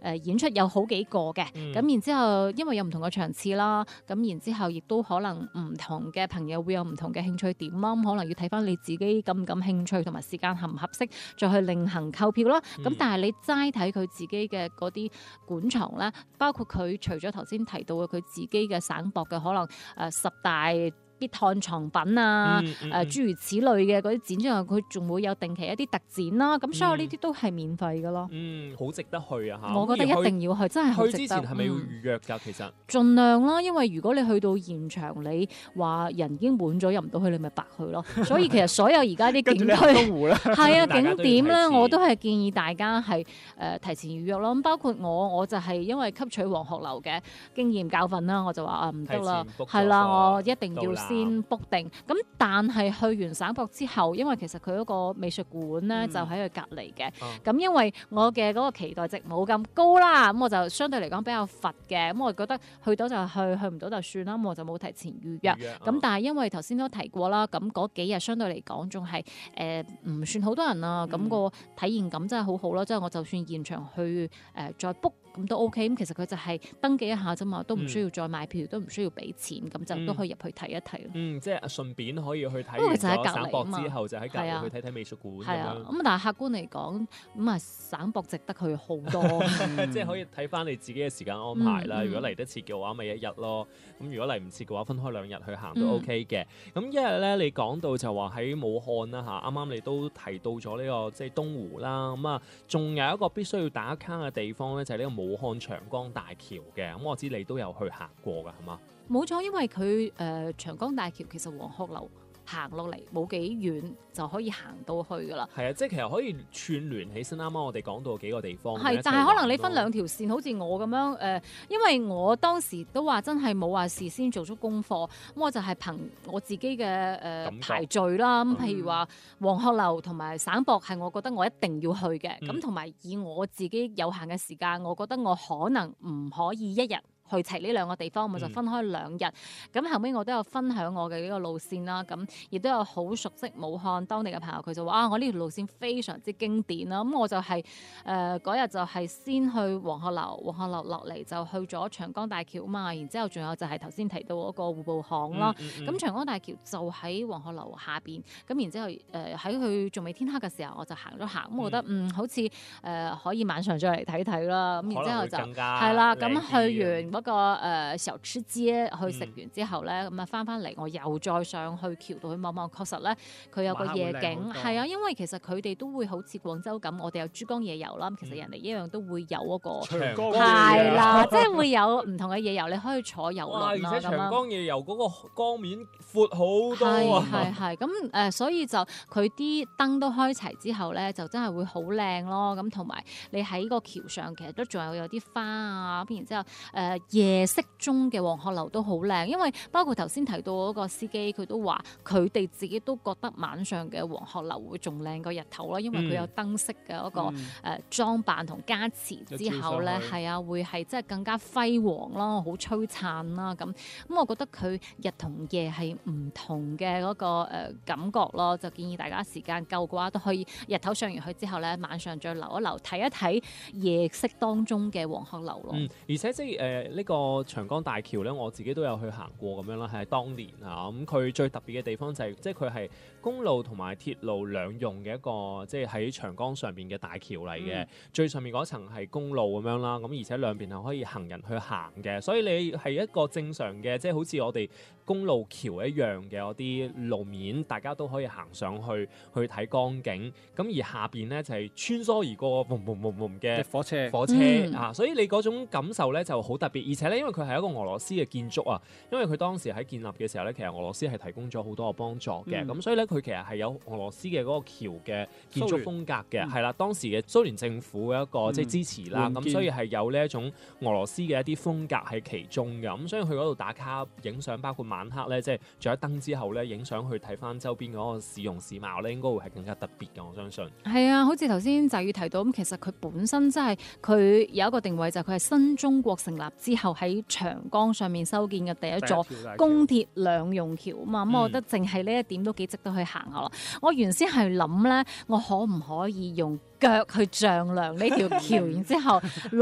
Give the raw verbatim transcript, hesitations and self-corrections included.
誒演出有好幾個嘅，咁、嗯、然之後因為有唔同嘅場次啦，咁然之後亦都可能唔同嘅朋友會有唔同嘅興趣點啦，咁可能要睇翻你自己感唔感興趣同埋時間合唔合適，再去另行購票啦。咁、嗯、但係你齋睇佢自己嘅嗰啲館藏咧，包括佢除咗頭先提到嘅佢自己嘅省博嘅可能誒、呃、十大必看藏品啊，誒、嗯嗯呃、諸如此類嘅嗰啲展之外，佢仲會有定期一啲特展啦。咁、嗯、所有呢啲都係免費㗎咯。 嗯，好值得去啊！嚇， 我覺得一定要去，真係好值得。 去之前係咪要預約㗎？其實盡量啦，因為如果你去到現場，你話人已經滿咗入唔到去，你咪白去咯。所以其實所有而家啲景區係啊景點咧，我都係建議大家係誒、呃、提前預約咯。咁包括我，我就係因為吸取黃鶴樓嘅經驗教訓啦，我就話啊唔得啦，係啦，我一定要先 book 定。咁但係去完省博之後，因為其實佢嗰個美術館咧、嗯、就喺佢隔離嘅。咁、嗯、因為我嘅嗰個期待值冇咁高啦，咁我就相對嚟講比較佛嘅。咁我覺得去到就去，去唔到就算啦。咁我就冇提前預約。咁、嗯、但係因為頭先都提過啦，咁嗰幾日相對嚟講仲係誒唔算好多人啊。咁、嗯、個體驗感真係好好咯。即係我就算現場去誒、呃、再 book 咁都 OK。咁其實佢就係登記一下啫嘛，都唔需要再買票，嗯、都唔需要俾錢，咁就都可以入去睇一睇咯。 嗯，即係順便可以去睇完咗省博之後，就喺隔離去睇睇美術館咁樣。 咁但係客觀嚟講，咁啊省博值得去好多， 嗯、即係可以睇翻你自己嘅時間安排啦。嗯、如果嚟得切嘅話，咪一日咯。咁如果嚟唔切嘅話，分開兩日去行都 OK 嘅。咁一日咧，你講到就話喺武漢啦嚇，啱啱你都提到咗呢、這個即係東湖啦。咁啊，仲有一個必須要打卡嘅地方咧，就係、是、呢個武漢長江大橋嘅。咁我知你都有去行過㗎，係嘛？ 冇錯，因為佢誒、呃、長江大橋其實黃鶴樓行落嚟冇幾遠就可以行到去㗎啦。 係啊，即係其實可以串聯起身。啱啱我哋講到幾個地方， 係，但係可能你分兩條線，好似我咁樣誒、呃，因為我當時都話真係冇話事先做足功課，咁我就係憑我自己嘅誒、呃、排序啦。咁譬如話黃鶴樓同埋省博係我覺得我一定要去嘅，咁同埋以我自己有限嘅時間，我覺得我可能唔可以一日去齊呢兩個地方，我就分開兩日。咁、嗯、後尾我都有分享我嘅呢個路線啦。咁亦都有好熟悉武漢當地嘅朋友，佢就話啊，我呢條路線非常之經典啦。咁我就係誒嗰日就係先去黃鶴樓，黃鶴樓落嚟就去咗長江大橋嘛。然之後仲有就係頭先提到嗰個戶部巷啦。咁、嗯嗯嗯、長江大橋就喺黃鶴樓下邊。咁然之後誒喺佢仲未天黑嘅時候，我就行咗行。咁、嗯、我覺得嗯好似誒、呃、可以晚上再嚟睇睇啦。咁然之後就係啦。咁去完嗰、那個誒、呃、小吃街去食完之後咧，咁啊翻翻嚟，我又再上去橋度去望望。確實咧，佢有個夜景，係啊，因為其實佢哋都會好似廣州咁，我哋有珠江夜遊啦。其實人哋一樣都會有嗰、那個長江係啦，即係會有唔同嘅夜遊，你可以坐遊輪啦。 而且長江夜遊嗰個江面闊好多啊！ 係係咁誒，所以就佢啲燈都開齊之後咧，就真係會好靚咯。咁同埋你喺個橋上，其實都仲有有啲花啊，然之後誒、呃、夜色中嘅黃鶴樓都好靚，因為包括頭先提到嗰個司機，佢都話佢哋自己都覺得晚上嘅黃鶴樓會仲靚過日頭啦，因為佢有燈飾嘅嗰個誒裝扮同加持之後咧，係啊，會係即係更加輝煌啦，好璀璨啦咁。咁我覺得佢日同夜係唔同嘅嗰個誒感覺咯，就建議大家時間夠嘅話都可以日頭上完去之後咧，晚上再留一留睇一睇夜色當中嘅黃鶴樓咯。 嗯，而且即係誒呢個長江大橋咧，我自己都有去行過咁樣啦，係當年啊，咁佢最特別嘅地方就係、是、即係佢係公路同埋鐵路兩用嘅一個，即係喺長江上邊嘅大橋嚟嘅。嗯、最上面嗰層係公路咁樣啦，咁而且兩邊係可以行人去行嘅，所以你係一個正常嘅，即係好似我哋公路橋一樣嘅嗰啲路面，大家都可以行上去去睇江景。咁而下邊咧就係、是、穿梭而過嗡嗡嗡嗡嘅火車火車、嗯、啊，所以你嗰種感受咧就好特別，而且咧因為佢係一個俄羅斯嘅建築啊，因為佢當時喺建立嘅時候咧，其實俄羅斯係提供咗好多嘅幫助嘅，咁、嗯、所以咧佢其實係有俄羅斯嘅嗰個橋嘅建築風格嘅，係啦、嗯，當時嘅蘇聯政府嘅一個即係支持啦，咁、嗯、所以係有呢一種俄羅斯嘅一啲風格喺其中嘅，咁所以去嗰度打卡影相，包括晚黑咧，即係着咗燈之後咧，影相去睇翻周邊嗰個市容市貌咧，應該會係更加特別嘅，我相信。係啊，好似頭先就要提到咁，其實佢本身真係佢有一個定位，就係佢係新中國成立之後喺長江上面修建嘅第一座公鐵兩用橋啊嘛，咁、嗯、我覺得淨係呢一點都幾值得去行下啦。我原先係諗咧，我可唔可以用腳去丈量呢條橋，然之後